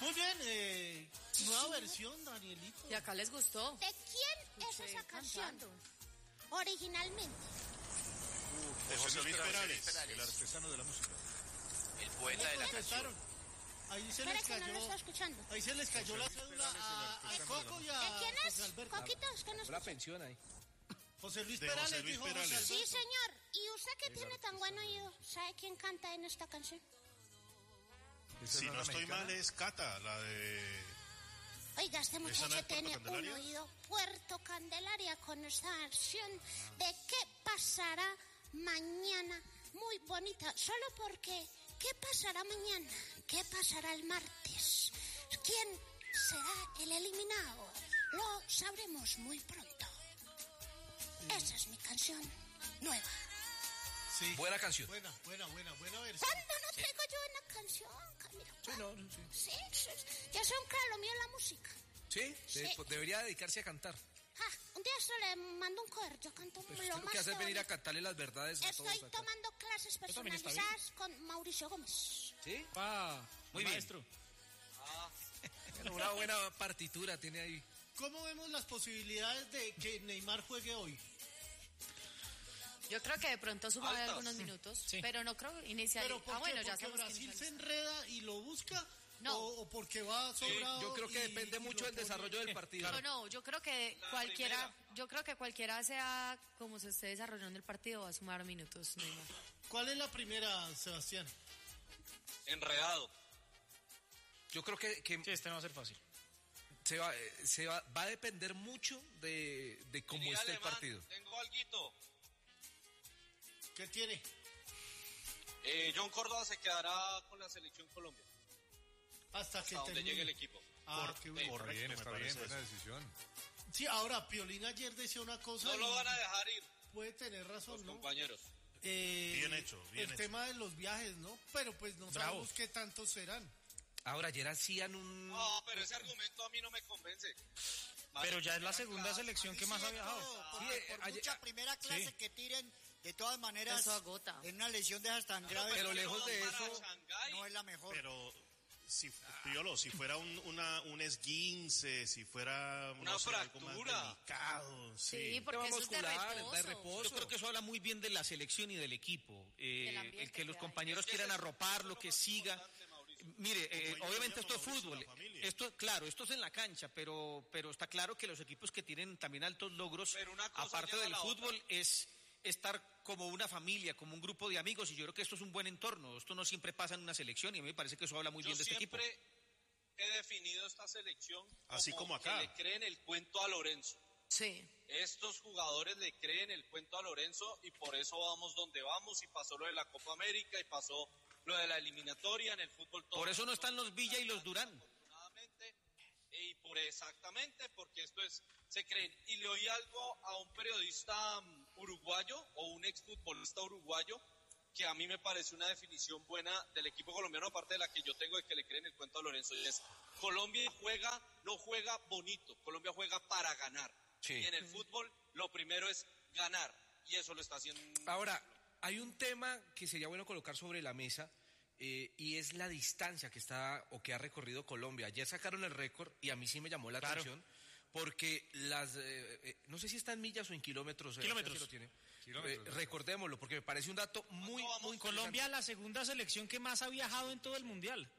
Muy bien, nueva versión, Danielito. Y acá les gustó. ¿De quién es esa canción? Originalmente. De José Luis Perales, el artesano de la música. el poeta de la canción. Ahí se les Espera que no lo cayó, está escuchando. ahí se les cayó la cédula a Coco y a ¿De quién José es? Alberto. Coquito, es que no La escucha. pensión ahí. José Luis De Perales, José Luis dijo Perales. José Sí, Alberto. señor. ¿Y usted que tiene tan buen oído? ¿Sabe quién canta en esta canción? Si no estoy mal, es Cata, la de... Oiga, este ¿Esa no muchacho es Puerto tiene un Candelaria? oído Puerto Candelaria con esta versión de qué pasará mañana. Muy bonita, solo porque ¿qué pasará mañana? ¿Qué pasará el martes? ¿Quién será el eliminado? Lo sabremos muy pronto. Esa es mi canción nueva. Sí. Buena canción. Buena versión. ¿Cuándo no traigo yo una canción, Camilo? Sí, no, sí. Sí, ya soy un crack, lo mío es la música. ¿Sí? Sí. Debería dedicarse a cantar. Un día se le mando un cover, yo canto Pues lo usted lo más que hace es venir a bonito. cantarle las verdades a todos Estoy acá. tomando clases también está personalizadas con Mauricio Gómez. ¿Sí? Muy bien. Maestro. Bueno, una buena partitura tiene ahí. ¿Cómo vemos las posibilidades de que Neymar juegue hoy? Yo creo que de pronto suma Altas. algunos minutos, Sí. pero no creo iniciar. ¿Pero por qué? bueno, ya ¿Porque sabemos Brasil quién se es. enreda y lo busca? No. ¿O porque va sobrado? Yo creo que y- depende y mucho lo del pone- desarrollo del partido. No, yo creo que cualquiera sea como se esté desarrollando el partido va a sumar minutos. Neymar. ¿Cuál es la primera, Sebastián? Enredado. Yo creo que Sí, este no va a ser fácil. va a depender mucho de cómo Mira, esté el Alemán, partido. Tengo alguito. ¿Qué tiene? John Córdoba se quedará con la selección Colombia. Hasta que Hasta donde termine. llegue el equipo. Qué bueno. Correcto, bien, me está parece bien, buena eso. decisión. Sí, ahora, Piolín ayer decía una cosa No y lo van a dejar ir puede tener razón, los ¿no? compañeros. Bien hecho, bien el hecho. tema de los viajes, ¿no? Pero pues no Bravo. sabemos qué tantos serán. Ahora, ayer hacían un... No, pero ese argumento a mí no me convence. Pero ya es la segunda selección que más ha viajado. Sí, Por ayer- mucha primera clase sí. que tiren, de todas maneras, Eso agota. en una lesión de esas tan grave, pero lejos de Para eso, Shanghái. no es la mejor. Pero si fuera un esguince, si fuera Una no sé, algo fractura. más delicado, Sí, porque Tema eso es de muscular, reposo. de reposo. Yo creo que eso habla muy bien de la selección y del equipo. Del ambiente El que los que hay. compañeros quieran arroparlo, que siga. Mire, obviamente esto es fútbol. Esto es en la cancha, pero está claro que los equipos que tienen también altos logros, Pero una cosa aparte lleva a del la fútbol, otra. es estar como una familia, como un grupo de amigos, y yo creo que esto es un buen entorno. Esto no siempre pasa en una selección, y a mí me parece que eso habla muy Yo bien de este equipo. siempre he definido esta selección Así como acá. que le creen el cuento a Lorenzo. Sí. Estos jugadores le creen el cuento a Lorenzo y por eso vamos donde vamos, y pasó lo de la Copa América y pasó lo de la eliminatoria en el fútbol. todo. Por eso no están los Villa y los Durán. Afortunadamente, y exactamente porque esto es, se creen. Y le oí algo a un periodista uruguayo o un exfutbolista uruguayo que a mí me parece una definición buena del equipo colombiano, aparte de la que yo tengo de que le creen el cuento a Lorenzo, y es: Colombia no juega bonito, Colombia juega para ganar. Sí. Y en el fútbol lo primero es ganar, y eso lo está haciendo. Ahora, hay un tema que sería bueno colocar sobre la mesa, y es la distancia que está o que ha recorrido Colombia. Ayer sacaron el récord y a mí sí me llamó la atención, porque no sé si está en millas o en kilómetros. Kilómetros. Si lo tiene. Kilómetros. Recordémoslo, porque me parece un dato muy Colombia, la segunda selección que más ha viajado en todo el mundial,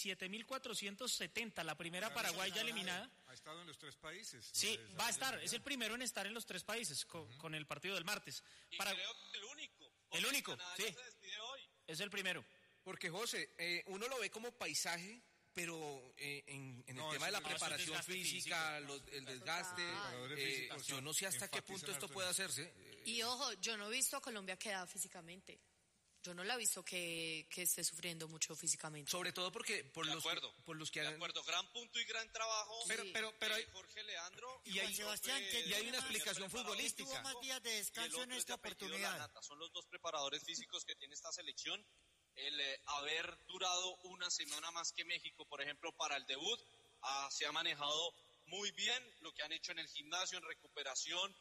17.470, la primera Paraguay ya eliminada. Ha estado en los 3 países. Sí, va a estar, es el primero en estar en los 3 países con el partido del martes. Y creo que el único. El único, Canadá sí. no se despide hoy. Es el primero. Porque, José, uno lo ve como paisaje, pero en el No, tema de la eso es preparación desgaste física, físico. el desgaste, Preparadores físicos yo no sé hasta qué punto enfatizan esto harto puede en hacerse. Y ojo, yo no he visto a Colombia quedada físicamente. Yo no la he visto que esté sufriendo mucho físicamente. Sobre todo porque por De los que de han... acuerdo, gran punto y gran trabajo. Pero hay... Jorge Leandro Y hay- Juan Sebastián, ¿qué y hay tiene una más? explicación Tuvo futbolística. más días de Y el descanso otro en es de esta apellido oportunidad. Lanata. Son los dos preparadores físicos que tiene esta selección. El haber durado una semana más que México, por ejemplo, para el debut, se ha manejado muy bien lo que han hecho en el gimnasio, en recuperación,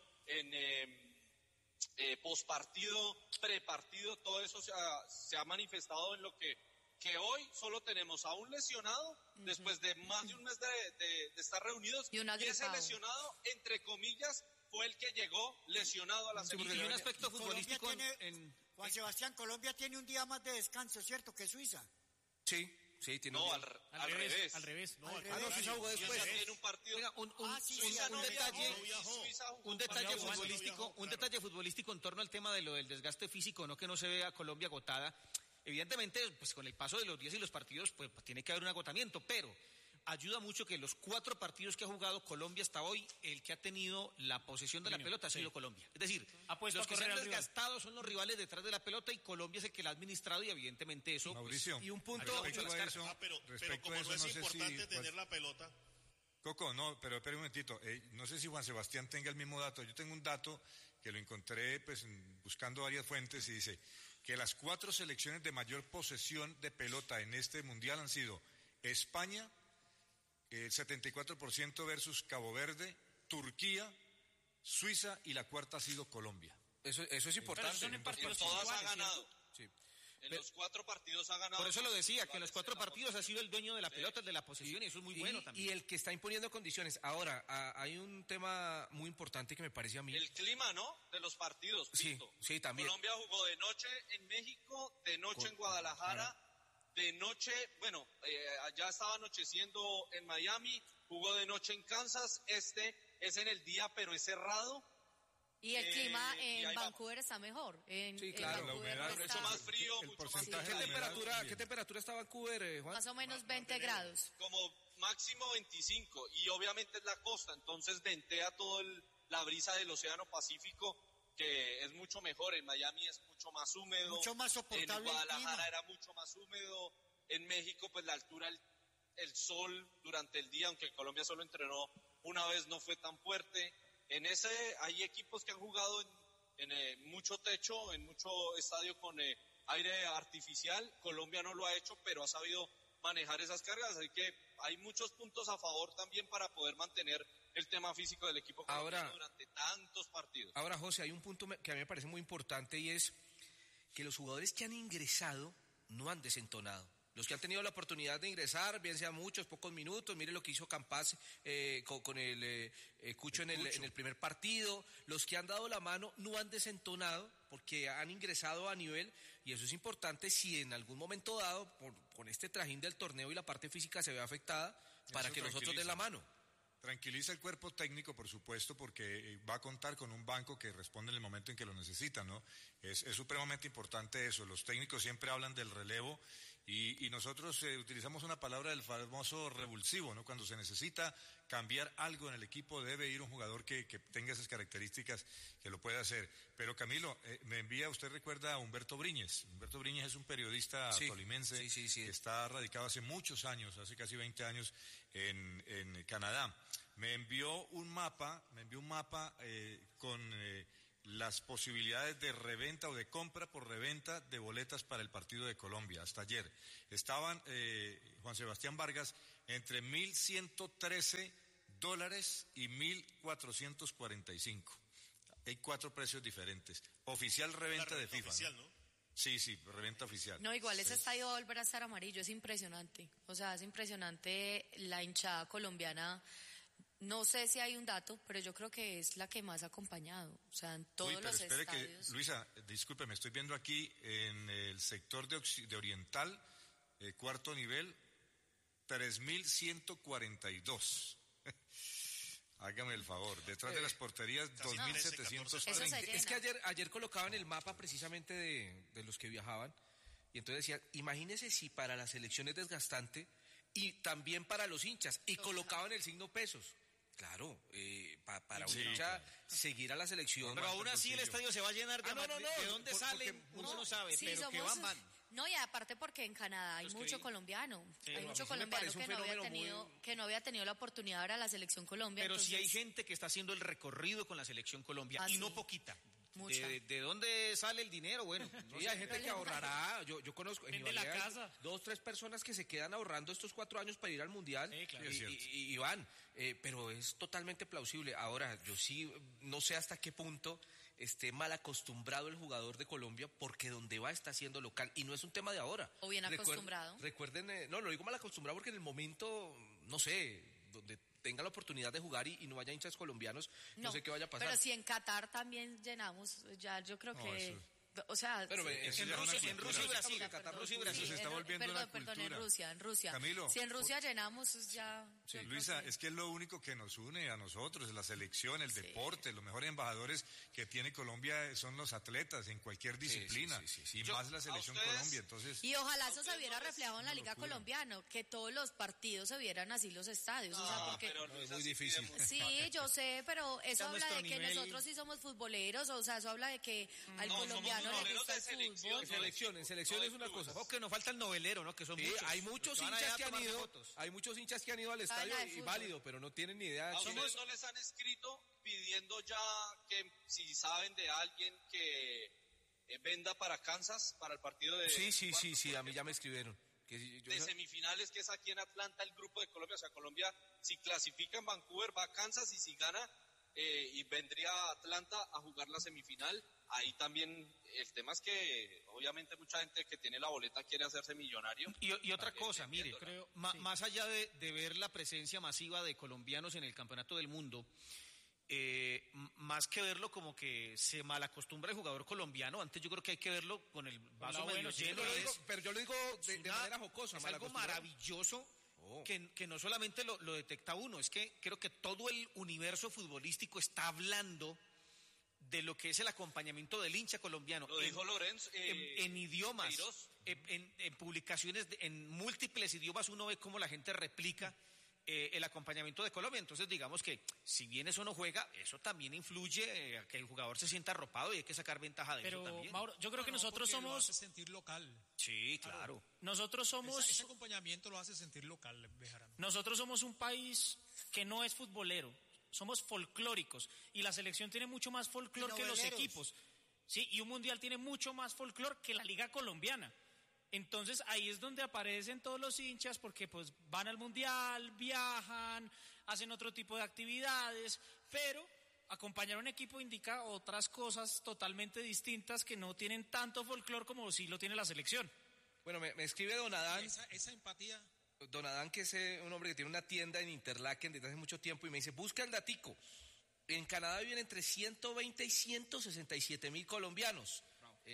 en postpartido, prepartido, todo eso se ha manifestado en lo que que hoy solo tenemos a un lesionado después de más de un mes de estar reunidos, y ese lesionado, entre comillas, fue el que llegó lesionado a la selección. Y un aspecto futbolístico Juan Sebastián, Colombia tiene un día más de descanso, ¿cierto? Que Suiza. Sí, tiene No, un al revés. Al revés. No, al revés. Suiza jugó después. Suiza tiene un partido. Oiga, un detalle futbolístico en torno al tema de lo del desgaste físico, no que no se vea a Colombia agotada. Evidentemente, pues con el paso de los días y los partidos, pues tiene que haber un agotamiento, pero ayuda mucho que los 4 partidos que ha jugado Colombia hasta hoy, el que ha tenido la posesión de la pelota ha sido Colombia. Es decir, los que se han desgastado son los rivales detrás de la pelota y Colombia es el que la ha administrado y evidentemente eso... Mauricio, y un punto... respecto a eso, pero como a eso, no es no sé importante si, tener la pelota... Coco, no, pero espera un momentito. No sé si Juan Sebastián tenga el mismo dato. Yo tengo un dato que lo encontré pues buscando varias fuentes y dice que las 4 selecciones de mayor posesión de pelota en este mundial han sido España, el 74% versus Cabo Verde, Turquía, Suiza y la cuarta ha sido Colombia. Eso es importante. Son en partidos Todas ha puntuales, ganado. Sí. En los 4 partidos ha ganado. Por eso lo decía, que en los 4 partidos ha sido el dueño de la pelota, de la posesión, y eso es muy bueno también. Y el que está imponiendo condiciones. Ahora, hay un tema muy importante que me parece a mí. El clima, ¿no? De los partidos. Sí, también. Colombia jugó de noche en México, de noche en Guadalajara, de noche, bueno, allá estaba anocheciendo en Miami, jugó de noche en Kansas, este es en el día, pero es cerrado. Y el clima en Vancouver está mejor. Sí, claro, la humedad, mucho más frío, mucho más porcentaje frío. de humedad ¿Qué temperatura está Vancouver, Juan? Más o menos 20 grados. Como máximo 25, y obviamente es la costa, entonces ventea toda la brisa del Océano Pacífico, que es mucho mejor. En Miami es mucho más húmedo, Mucho más soportable en Guadalajara el clima. era mucho más húmedo, en México pues la altura, el sol durante el día, aunque Colombia solo entrenó una vez, no fue tan fuerte. En ese hay equipos que han jugado en mucho techo, en mucho estadio con aire artificial. Colombia no lo ha hecho, pero ha sabido manejar esas cargas, así que hay muchos puntos a favor también para poder mantener el tema físico del equipo colombiano durante tantos partidos. Ahora, José, hay un punto que a mí me parece muy importante y es que los jugadores que han ingresado no han desentonado. Los que han tenido la oportunidad de ingresar, bien sea muchos, pocos minutos, mire lo que hizo Campas con el Cucho en el primer partido, los que han dado la mano no han desentonado porque han ingresado a nivel, y eso es importante si en algún momento dado, con este trajín del torneo y la parte física se ve afectada, para que los otros den la mano. Tranquiliza el cuerpo técnico, por supuesto, porque va a contar con un banco que responde en el momento en que lo necesita, ¿no? Es supremamente importante eso. Los técnicos siempre hablan del relevo y nosotros utilizamos una palabra del famoso revulsivo, ¿no? Cuando se necesita cambiar algo en el equipo, debe ir un jugador que tenga esas características, que lo pueda hacer. Pero Camilo, me envía, usted recuerda a Humberto Briñes. Humberto Briñes es un periodista tolimense que está radicado hace muchos años, hace casi 20 años en Canadá. Me envió un mapa con las posibilidades de reventa o de compra por reventa de boletas para el partido de Colombia. Hasta ayer estaban, Juan Sebastián Vargas, entre $1,113 y $1,445. Hay 4 precios diferentes. Oficial reventa de FIFA. Oficial, ¿no? Sí, reventa oficial. No, igual ese estadio va a volver a estar amarillo, es impresionante. O sea, es impresionante la hinchada colombiana. No sé si hay un dato, pero yo creo que es la que más ha acompañado. O sea, en todos los espere estadios. Luisa, disculpe, me estoy viendo aquí en el sector de Oriental, cuarto nivel, 3,142. Hágame el favor, detrás de las porterías 2,730. Es que ayer colocaban el mapa precisamente de los que viajaban y entonces decían, imagínese si para la selección es desgastante y también para los hinchas, y colocaban el signo pesos. Claro, para un hincha seguir a la selección. Pero aún así el estadio se va a llenar de ¿de dónde salen? Uno no sabe, sí, pero que van. No, y aparte porque en Canadá hay mucho colombiano. Hay mucho colombiano que no había tenido la oportunidad de ver a la selección Colombia. Pero entonces... sí hay gente que está haciendo el recorrido con la selección Colombia, y no poquita. Mucha. ¿De dónde sale el dinero? Bueno, no Sí, sé. hay gente que ahorrará. Yo conozco en Vende la Ibagué hay casa. 2, 3 personas que se quedan ahorrando estos 4 años para ir al Mundial. Sí, claro. Sí, es cierto. Y van. Pero es totalmente plausible. Ahora, yo sí no sé hasta qué punto esté mal acostumbrado el jugador de Colombia, porque donde va está siendo local. Y no es un tema de ahora. O bien acostumbrado. Recuerden, no, lo digo mal acostumbrado porque en el momento, no sé, donde tenga la oportunidad de jugar y no vaya hinchas colombianos, no sé qué vaya a pasar. Pero si en Qatar también llenamos, ya yo creo No, que... eso- O sea, Pero sí. eso En ya es una Rusia y cultura. Brasil, Perdón, Qatar, perdón, Rusia y sí, Brasil. Eso se está volviendo perdón, una perdón, cultura. en Rusia. Camilo, Si en Rusia llenamos, ya... yo creo Luisa, que- es que es lo único que nos une a nosotros, la selección, el deporte. Los mejores embajadores que tiene Colombia son los atletas en cualquier disciplina. sí. Y más la selección a ustedes- Colombia. Entonces, Y ojalá eso se ustedes viera no les- reflejado en la una Liga locura. Colombiana, que todos los partidos se vieran así los estadios. o sea, porque... pero No, Luisa es muy sí difícil. pide mucho. Sí, yo sé, pero eso habla nuestro de que nivel. nosotros sí somos futboleros, o sea, eso habla de que al No, somos colombiano le futboleros gusta de el selección, fútbol. En selección es una cosa. Ojo que nos falta el novelero, ¿no? Que son Sí, muchos. hay muchos Los que van hinchas allá que a han tomarse ido, fotos. hay muchos hinchas que han ido al estadio de y fútbol. válido, pero no tienen ni idea. ¿A ustedes no les han escrito pidiendo ya que si saben de alguien que venda para Kansas para el partido de Sí, a mí ya me escribieron. Que de semifinales, que es aquí en Atlanta el grupo de Colombia? O sea, Colombia si clasifica en Vancouver va a Kansas, y si gana y vendría a Atlanta a jugar la semifinal. Ahí también el tema es que obviamente mucha gente que tiene la boleta quiere hacerse millonario. Y otra También cosa, mire, vendiéndola. más allá de ver la presencia masiva de colombianos en el Campeonato del Mundo, más que verlo como que se malacostumbra el jugador colombiano, antes yo creo que hay que verlo con el vaso medio bueno, sí, lleno. pero yo lo digo de manera jocosa. Es algo malacostumbrado. maravilloso Oh. que no solamente lo detecta uno, es que creo que todo el universo futbolístico está hablando de lo que es el acompañamiento del hincha colombiano. Lo dijo Lorenz. En idiomas, Queiroz. en publicaciones, en múltiples idiomas uno ve cómo la gente replica el acompañamiento de Colombia. Entonces digamos que si bien eso no juega, eso también influye a que el jugador se sienta arropado y hay que sacar ventaja de Pero, eso también. Mauro, yo creo que nosotros Lo somos... hace sentir local. Sí, claro. Nosotros somos... Ese acompañamiento lo hace sentir local, Bejarano. Nosotros somos un país que no es futbolero, somos folclóricos y la selección tiene mucho más folclor Y que los noveleros. equipos. Sí, y un mundial tiene mucho más folclor que la Liga Colombiana. Entonces ahí es donde aparecen todos los hinchas porque pues van al mundial, viajan, hacen otro tipo de actividades, pero acompañar a un equipo indica otras cosas totalmente distintas que no tienen tanto folclor como sí lo tiene la selección. Bueno, me escribe Don Adán. Esa empatía. Don Adán, que es un hombre que tiene una tienda en Interlaken desde hace mucho tiempo, y me dice, busca el datico. En Canadá viven entre 120 y 167 mil colombianos.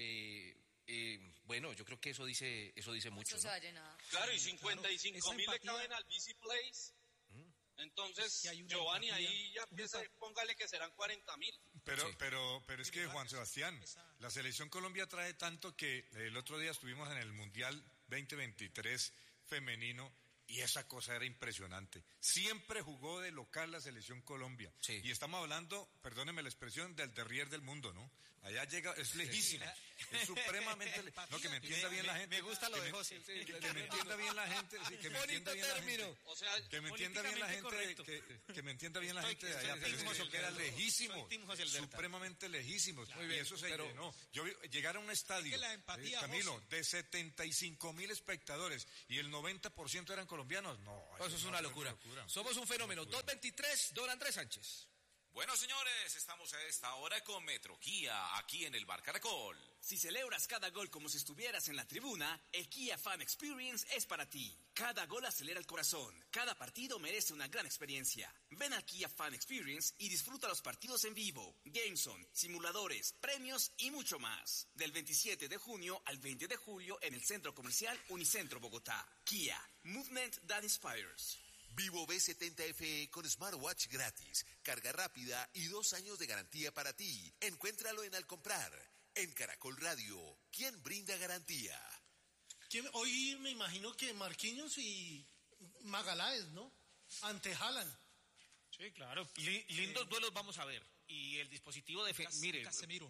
Bueno, yo creo que eso dice mucho. Eso se ¿no? va a llenar. Claro, y 55 Esa mil le empatía- caben al BC Place. Entonces, que hay una Giovanni, empatía, ahí ya empieza, póngale que serán 40.000. Pero es que, Juan Sebastián, la selección Colombia trae tanto que el otro día estuvimos en el Mundial 2023 femenino y esa cosa era impresionante. Siempre jugó de local la selección Colombia. Sí. Y estamos hablando, perdóneme la expresión, del terrier del mundo, ¿no? Allá llega, es lejísimo. Es supremamente... No, que me entienda bien la gente. Me gusta lo que de me- José. Que me entienda bien la gente. Sí, que me entienda bien la gente. O sea, Que me entienda bien la gente, Políticamente que me entienda bien la Estoy- gente de allá, estoy pero es Team que José queda Alberto. lejísimos, Soy Team José Alberto. supremamente lejísimos, Muy y bien, eso se pero- llenó. Yo vi llegar a un estadio, Es que la empatía, Camilo, José. de 75.000 espectadores, y el 90% eran colombianos, no. Eso es una locura. Somos un fenómeno. 223, Don Andrés Sánchez. Bueno, señores, estamos a esta hora con Metro Kia, aquí en el Bar Caracol. Si celebras cada gol como si estuvieras en la tribuna, el Kia Fan Experience es para ti. Cada gol acelera el corazón. Cada partido merece una gran experiencia. Ven al Kia Fan Experience y disfruta los partidos en vivo, Gameson, simuladores, premios y mucho más. Del 27 de junio al 20 de julio en el Centro Comercial Unicentro Bogotá. Kia, Movement That Inspires. Vivo V70FE con smartwatch gratis, carga rápida y 2 años de garantía para ti. Encuéntralo en Al Comprar. En Caracol Radio, ¿quién brinda garantía? Hoy me imagino que Marquinhos y Magaláes, ¿no? Ante Haaland. Sí, claro. Lindos duelos vamos a ver. Y el dispositivo de... Mire, Casemiro.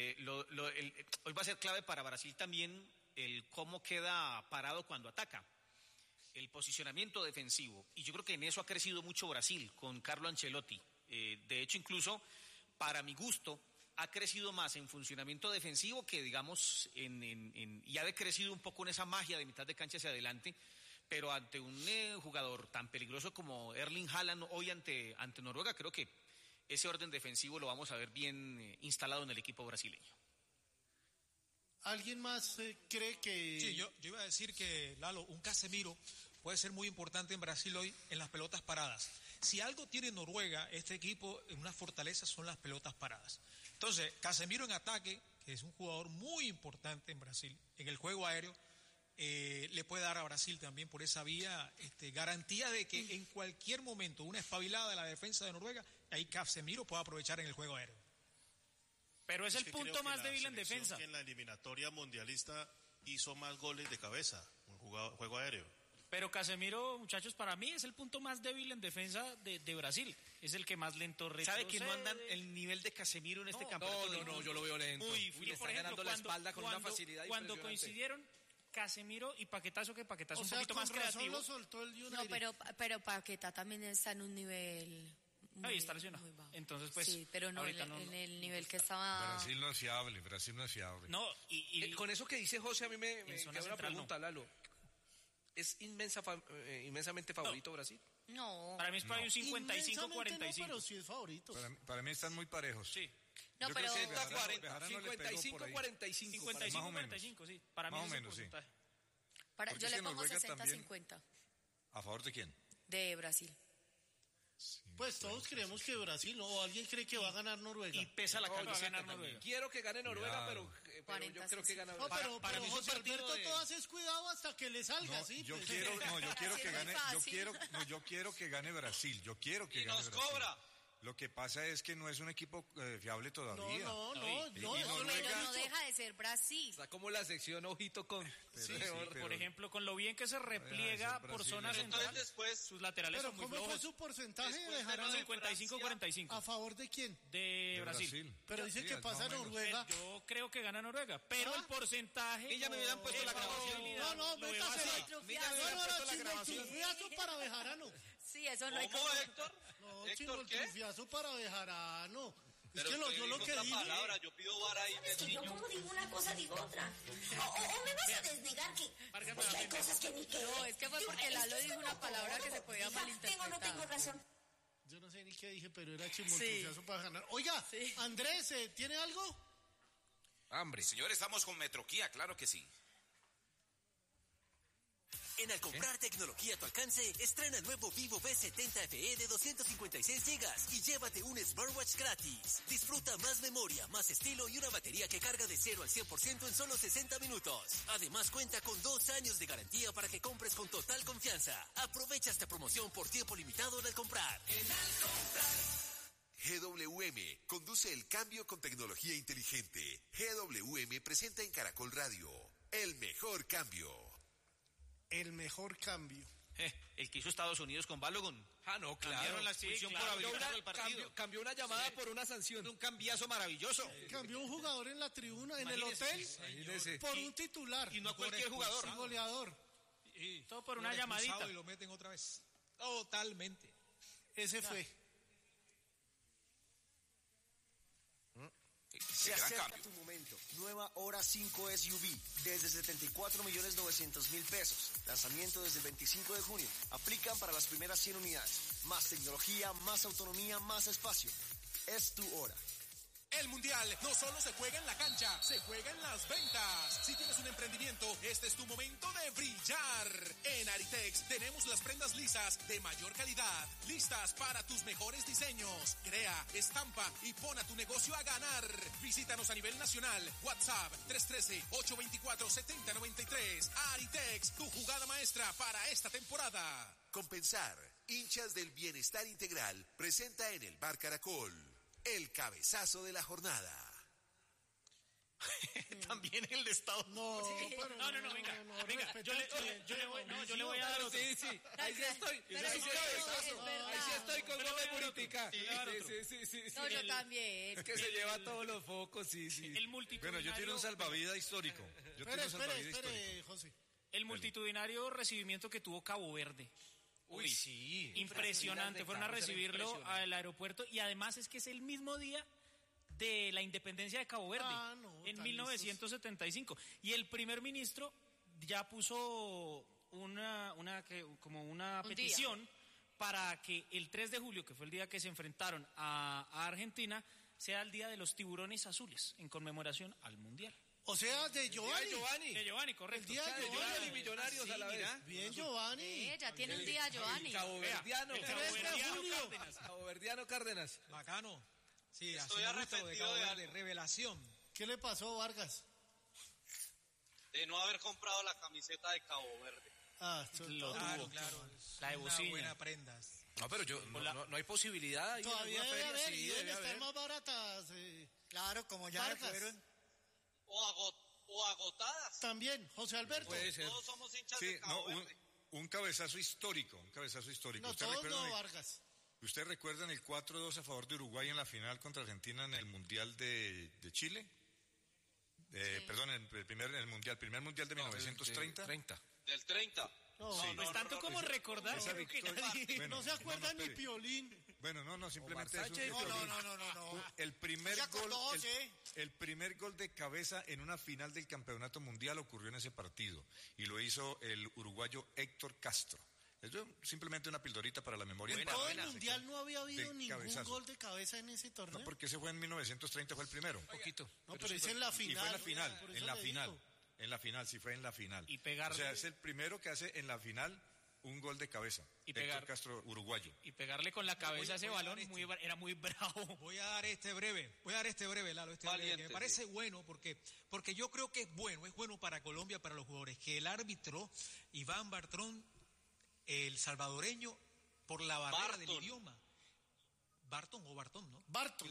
hoy va a ser clave para Brasil también el cómo queda parado cuando ataca. El posicionamiento defensivo. Y yo creo que en eso ha crecido mucho Brasil con Carlo Ancelotti. De hecho, incluso, para mi gusto, ha crecido más en funcionamiento defensivo que, digamos, y ha decrecido un poco en esa magia de mitad de cancha hacia adelante, pero ante un jugador tan peligroso como Erling Haaland hoy ante Noruega, creo que ese orden defensivo lo vamos a ver bien instalado en el equipo brasileño. ¿Alguien más cree que...? Sí, yo iba a decir que, Lalo, un Casemiro puede ser muy importante en Brasil hoy en las pelotas paradas. Si algo tiene Noruega, este equipo, en una fortaleza son las pelotas paradas. Entonces, Casemiro en ataque, que es un jugador muy importante en Brasil, en el juego aéreo, le puede dar a Brasil también por esa vía garantía de que en cualquier momento una espabilada de la defensa de Noruega, ahí Casemiro puede aprovechar en el juego aéreo. Pero es el punto más débil en defensa. Que en la eliminatoria mundialista hizo más goles de cabeza, un juego aéreo. Pero Casemiro, muchachos, para mí es el punto más débil en defensa de Brasil. Es el que más lento retrocede. ¿Sabe que no andan el nivel de Casemiro en este campeonato? No, yo lo veo lento. Uy, le está ganando la espalda con una facilidad cuando impresionante. coincidieron Casemiro y Paquetazo, que Paquetazo O un sea, poquito más creativo. Lo soltó el United. No, pero Paquetá también está en un nivel... Ahí está lesionado. Entonces, pues. Sí, pero no en el nivel que estaba. Brasil no es fiable. No, y con eso que dice José, a mí me queda una pregunta, no. Lalo. ¿Es inmensamente favorito Brasil? No. Para mí es para un 55-45. No, pero sí es favorito. Para mí están muy parejos. Sí. No, yo pero. 55-45. 55-45, sí. Para mí más o es menos, sí. Yo le pongo 60-50. ¿A favor de quién? De Brasil. Pues todos creemos que Brasil, ¿no? O alguien cree que va a ganar Noruega. Y pesa la camiseta también. Quiero que gane Noruega, pero yo creo que gana No, Brasil. pero José Alberto, tú haces cuidado hasta que le salga, No, ¿sí? yo Pues. quiero que gane, fácil. yo quiero que gane Brasil. Yo quiero que Y gane nos Brasil. cobra. Lo que pasa es que no es un equipo fiable todavía. No, Pero no deja de ser Brasil. Está como la sección ojito con... Por ejemplo, con lo bien que se repliega por zona central, después, sus laterales Pero son muy ¿cómo fue flojos. su porcentaje? Después de Dejarán 55-45. ¿A favor de quién? De Brasil. Pero dice que pasa Noruega. Yo creo que gana Noruega, pero el porcentaje... Y ya me hubieran puesto la grabación. No, lo veo así. Trufiazo para Bejarano. Sí, eso no hay ¿cómo, como... Héctor? No, ¿Héctor chino, el qué? trufiazo para Bejarano. Pero es que yo lo que otra dije... palabra, yo pido vara ahí Es que yo como digo una cosa, digo otra. O me vas a desnegar que hay cosas que ni que... No, es que fue porque Lalo dijo una palabra que se podía Tengo o malinterpretar. no tengo razón. Yo no sé ni qué dije, pero era trufiazo para ganar. Oiga, Andrés, ¿tiene algo? Hambre. Señor, estamos con Metroquía, claro que sí. En Al Comprar Tecnología a tu alcance, estrena el nuevo Vivo V70 FE de 256 GB y llévate un smartwatch gratis. Disfruta más memoria, más estilo y una batería que carga de 0 al 100% en solo 60 minutos. Además cuenta con 2 años de garantía para que compres con total confianza. Aprovecha esta promoción por tiempo limitado en Al Comprar. GWM conduce el cambio con tecnología inteligente. GWM presenta en Caracol Radio el mejor cambio. El mejor cambio. El que hizo Estados Unidos con Balogun. No, claro. Cambiaron la expulsión por habilitar el partido. Cambió una llamada por una sanción. Un cambiazo maravilloso. Cambió un jugador en la tribuna, en el hotel, por un titular. Y no cualquier jugador. Sí, goleador. Todo por una llamadita. Y lo meten otra vez. Totalmente. Ese fue. Se acerca tu momento. Nueva Hora 5 SUV desde 74.900.000 pesos. Lanzamiento desde el 25 de junio. Aplican para las primeras 100 unidades. Más tecnología, más autonomía, más espacio. Es tu hora. El Mundial no solo se juega en la cancha, se juega en las ventas. Si tienes un emprendimiento, este es tu momento de brillar. En Aritex tenemos las prendas lisas de mayor calidad, listas para tus mejores diseños. Crea, estampa y pon a tu negocio a ganar. Visítanos a nivel nacional. WhatsApp 313-824-7093. Aritex, tu jugada maestra para esta temporada. Compensar, hinchas del bienestar integral, presenta en el Bar Caracol el cabezazo de la jornada. También el de Estado. No, venga, yo le voy a dar otro. Sí, ahí sí estoy. Ahí sí estoy con Gómez Buritica. Sí. No, yo también. Es que se lleva todos los focos, sí. El multitudinario... Bueno, yo tengo un salvavidas histórico. Espere, José. El multitudinario recibimiento que tuvo Cabo Verde. Uy, sí. Impresionante. Fueron a recibirlo al aeropuerto y además es que es el mismo día de la independencia de Cabo Verde en 1975. Y el primer ministro ya puso una petición para que el 3 de julio, que fue el día que se enfrentaron a Argentina, sea el día de los tiburones azules, en conmemoración al Mundial. O sea, de Giovanni. De Giovanni, correcto. El día de Giovanni. Y Millonarios a la vez. Bien, Giovanni. Ya tiene un día Giovanni. Caboverdiano. Caboverdiano Cárdenas. Bacano. Sí, Estoy así me gusta lo de arrepentido Cabo de Verde, algo. revelación. ¿Qué le pasó, Vargas? De no haber comprado la camiseta de Cabo Verde. Claro. La de Una Bocina. buena prenda. No, pero no hay posibilidad. Todavía debe feria, haber, sí, y debe deben estar haber. más baratas. Claro, como ya Vargas. fueron. O agotadas. También, José Alberto. Puede ser. Todos somos hinchas Sí, de Cabo no, Verde. un cabezazo histórico. No, ¿Usted todos recuerda no, Vargas. ¿Usted recuerdan el 4-2 a favor de Uruguay en la final contra Argentina en el Mundial de Chile? Perdón, el primer mundial de 1930. Del 30. No, es tanto como recordar. Esa creo que victoria- nadie- Bueno, no se acuerdan ni espere. Piolín. Bueno, no, simplemente Omar eso. Sánchez. No. El primer Ya con gol, dos, el primer gol de cabeza en una final del campeonato mundial ocurrió en ese partido y lo hizo el uruguayo Héctor Castro. Es simplemente una pildorita para la memoria. En todo el mundial no había habido de ningún cabezazo. gol de cabeza en ese torneo. No, porque ese fue en 1930, fue el primero. Poquito. No, pero es en la final. Y fue en la final, por eso en la le final. digo. En la final, sí fue en la final. Y pegarle. O sea, es el primero que hace en la final un gol de cabeza. Y Héctor pegar. Castro, uruguayo. Y pegarle con la cabeza a ese voy a dar balón era muy bravo. Voy a dar este breve, Lalo, breve, Valiente, que me parece sí. bueno porque yo creo que es bueno para Colombia, para los jugadores, que el árbitro Iván Bartrón, el salvadoreño, por la barrera del idioma. Barton o Bartón, ¿no?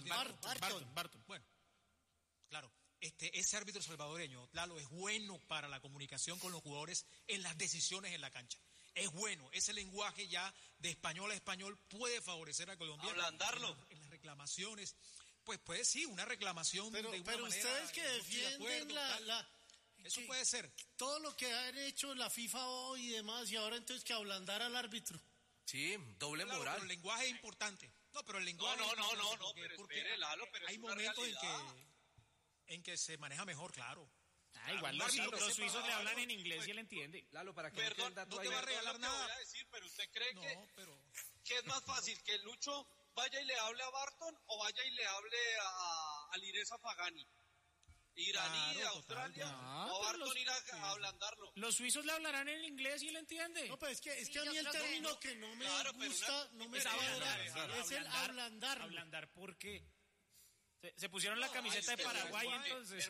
Barton. Bueno, claro. Ese árbitro salvadoreño, Lalo, es bueno para la comunicación con los jugadores en las decisiones en la cancha. Es bueno, ese lenguaje ya de español a español puede favorecer a Colombia. Ablandarlo. En las reclamaciones, pues sí, una reclamación Pero de una manera. ustedes que no estoy de defienden acuerdo, eso que- puede ser. todo lo que han hecho la FIFA hoy y demás, y ahora entonces que ablandar al árbitro. Sí, doble Claro, moral. pero el lenguaje es importante. No, pero el lenguaje. No, es importante pero porque espere, Lalo, pero hay es una momentos realidad. en que se maneja mejor, claro. Igual un los árbitro que sepa, suizos le hablan Lalo, en inglés y él entiende. Lalo, para que no quede Perdón, el dato no ahí. te va a perdón regalar lo que nada. voy a decir, pero ¿usted cree No, pero. que es más fácil que Lucho vaya y le hable a Barton o vaya y le hable a Lireza Fagani? Iraní Claro, de Australia, total. o pero Barton los- ir a ablandarlo. Los suizos le hablarán en inglés y él entiende. No, pero es que a yo mí el creo que término no. que no me Claro, pero gusta, no me Es cuadra, ablandar, es el ablandarlo. Ablandar, ¿por qué? Se pusieron la camiseta de Paraguay, entonces.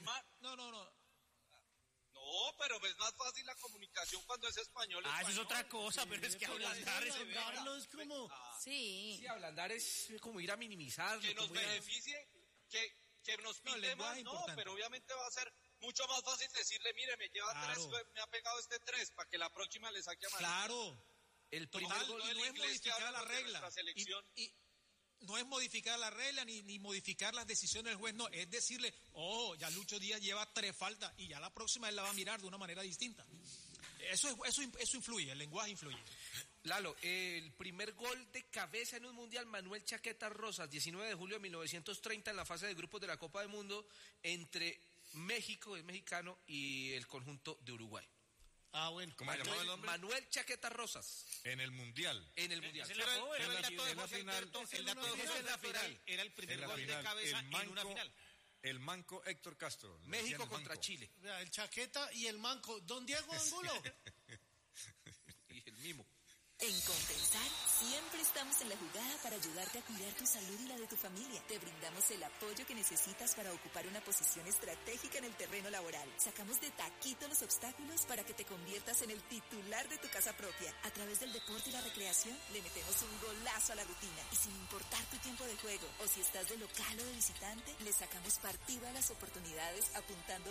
No, pero es más fácil la comunicación cuando es español. Eso es otra cosa, pero es que ablandar es Ablandarlo es como... Sí. Sí, ablandar es como ir a minimizarlo. Que nos como ir a- beneficie, que nos No, el pinte lenguaje más, es no, importante. pero obviamente va a ser mucho más fácil decirle, mire, me lleva Claro. 3, me ha pegado este 3, para que la próxima le saque a Madrid. Claro. El Total, primer y gol. no es inglés que modificar la hablamos de regla. nuestra selección. Y no es modificar la regla ni modificar las decisiones del juez, no, es decirle, ya Lucho Díaz lleva 3 faltas y ya la próxima él la va a mirar de una manera distinta. Eso influye, el lenguaje influye. Lalo, el primer gol de cabeza en un mundial, Manuel Chaqueta Rosas, 19 de julio de 1930 en la fase de grupos de la Copa del Mundo entre México, el mexicano, y el conjunto de Uruguay. Bueno. ¿Cómo se llamaba el nombre? Manuel Chaqueta Rosas. En el mundial. En el mundial. ¿Es el apodo? Pero el dato de en la José final. Alberto, el dato de José Alberto era el primer En la gol de final, cabeza el en una final. El manco Héctor Castro. Le México decían el contra manco. Chile. Vea, el Chaqueta y el Manco. Don Diego Angulo. Y el mimo. En Compensar siempre estamos en la jugada para ayudarte a cuidar tu salud y la de tu familia. Te brindamos el apoyo que necesitas para ocupar una posición estratégica en el terreno laboral. Sacamos de taquito los obstáculos para que te conviertas en el titular de tu casa propia. A través del deporte y la recreación le metemos un golazo a la rutina. Y sin importar tu tiempo de juego o si estás de local o de visitante, le sacamos partido a las oportunidades apuntando